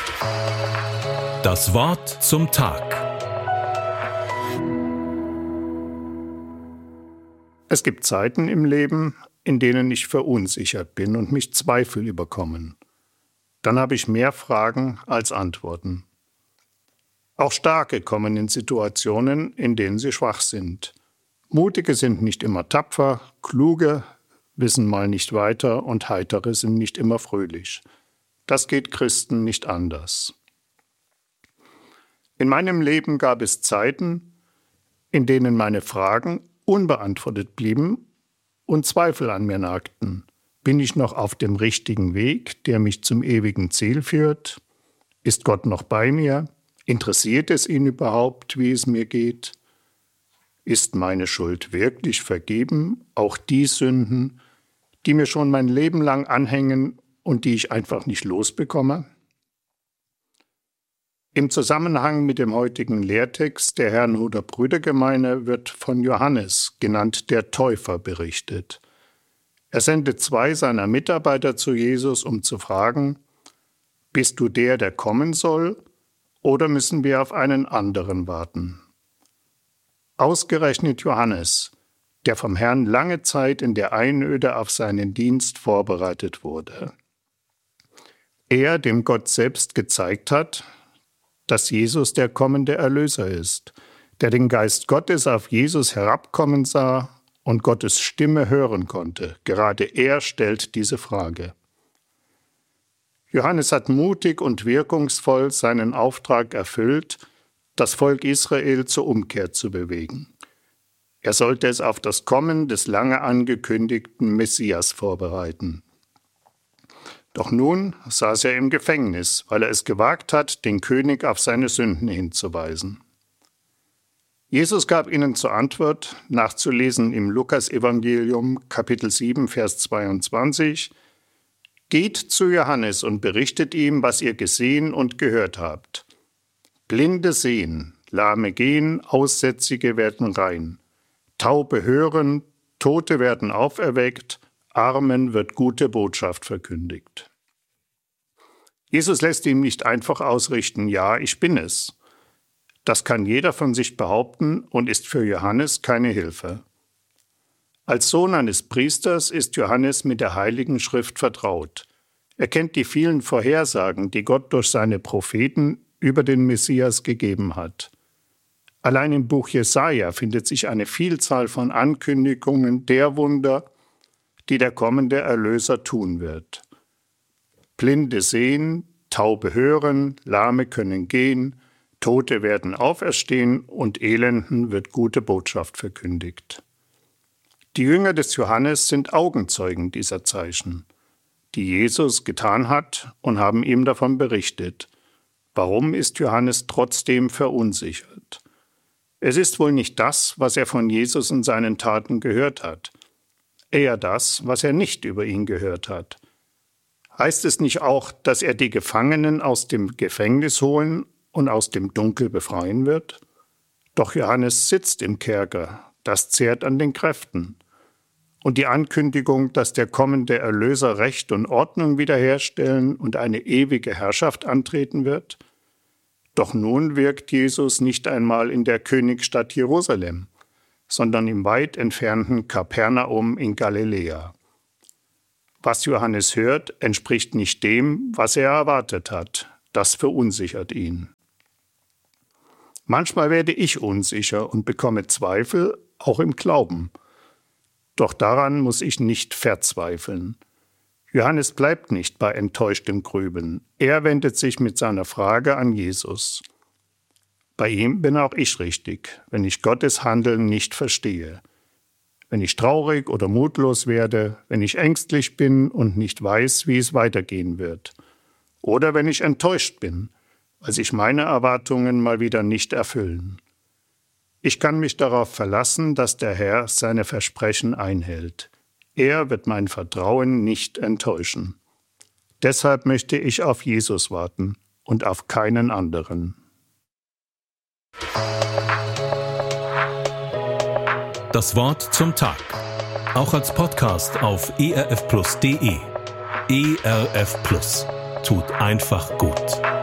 Das Wort zum Tag. Es gibt Zeiten im Leben, in denen ich verunsichert bin und mich Zweifel überkommen. Dann habe ich mehr Fragen als Antworten. Auch Starke kommen in Situationen, in denen sie schwach sind. Mutige sind nicht immer tapfer, Kluge wissen mal nicht weiter und Heitere sind nicht immer fröhlich. Das geht Christen nicht anders. In meinem Leben gab es Zeiten, in denen meine Fragen unbeantwortet blieben und Zweifel an mir nagten. Bin ich noch auf dem richtigen Weg, der mich zum ewigen Ziel führt? Ist Gott noch bei mir? Interessiert es ihn überhaupt, wie es mir geht? Ist meine Schuld wirklich vergeben? Auch die Sünden, die mir schon mein Leben lang anhängen und die ich einfach nicht losbekomme? Im Zusammenhang mit dem heutigen Lehrtext der Herrnhuter Brüdergemeine wird von Johannes, genannt der Täufer, berichtet. Er sendet 2 seiner Mitarbeiter zu Jesus, um zu fragen: Bist du der, der kommen soll, oder müssen wir auf einen anderen warten? Ausgerechnet Johannes, der vom Herrn lange Zeit in der Einöde auf seinen Dienst vorbereitet wurde. Er, dem Gott selbst gezeigt hat, dass Jesus der kommende Erlöser ist, der den Geist Gottes auf Jesus herabkommen sah und Gottes Stimme hören konnte. Gerade er stellt diese Frage. Johannes hat mutig und wirkungsvoll seinen Auftrag erfüllt, das Volk Israel zur Umkehr zu bewegen. Er sollte es auf das Kommen des lange angekündigten Messias vorbereiten. Doch nun saß er im Gefängnis, weil er es gewagt hat, den König auf seine Sünden hinzuweisen. Jesus gab ihnen zur Antwort, nachzulesen im Lukas-Evangelium, Kapitel 7, Vers 22, Geht zu Johannes und berichtet ihm, was ihr gesehen und gehört habt. Blinde sehen, Lahme gehen, Aussätzige werden rein. Taube hören, Tote werden auferweckt, Armen wird gute Botschaft verkündigt. Jesus lässt ihm nicht einfach ausrichten, ja, ich bin es. Das kann jeder von sich behaupten und ist für Johannes keine Hilfe. Als Sohn eines Priesters ist Johannes mit der Heiligen Schrift vertraut. Er kennt die vielen Vorhersagen, die Gott durch seine Propheten über den Messias gegeben hat. Allein im Buch Jesaja findet sich eine Vielzahl von Ankündigungen der Wunder, die der kommende Erlöser tun wird. Blinde sehen, Taube hören, Lahme können gehen, Tote werden auferstehen und Elenden wird gute Botschaft verkündigt. Die Jünger des Johannes sind Augenzeugen dieser Zeichen, die Jesus getan hat, und haben ihm davon berichtet. Warum ist Johannes trotzdem verunsichert? Es ist wohl nicht das, was er von Jesus und seinen Taten gehört hat, eher das, was er nicht über ihn gehört hat. Heißt es nicht auch, dass er die Gefangenen aus dem Gefängnis holen und aus dem Dunkel befreien wird? Doch Johannes sitzt im Kerker, das zehrt an den Kräften. Und die Ankündigung, dass der kommende Erlöser Recht und Ordnung wiederherstellen und eine ewige Herrschaft antreten wird? Doch nun wirkt Jesus nicht einmal in der Königsstadt Jerusalem, sondern im weit entfernten Kapernaum in Galiläa. Was Johannes hört, entspricht nicht dem, was er erwartet hat. Das verunsichert ihn. Manchmal werde ich unsicher und bekomme Zweifel, auch im Glauben. Doch daran muss ich nicht verzweifeln. Johannes bleibt nicht bei enttäuschtem Grübeln. Er wendet sich mit seiner Frage an Jesus. Bei ihm bin auch ich richtig, wenn ich Gottes Handeln nicht verstehe. Wenn ich traurig oder mutlos werde, wenn ich ängstlich bin und nicht weiß, wie es weitergehen wird. Oder wenn ich enttäuscht bin, weil sich meine Erwartungen mal wieder nicht erfüllen. Ich kann mich darauf verlassen, dass der Herr seine Versprechen einhält. Er wird mein Vertrauen nicht enttäuschen. Deshalb möchte ich auf Jesus warten und auf keinen anderen. Das Wort zum Tag. Auch als Podcast auf erfplus.de. ERF Plus. Tut einfach gut.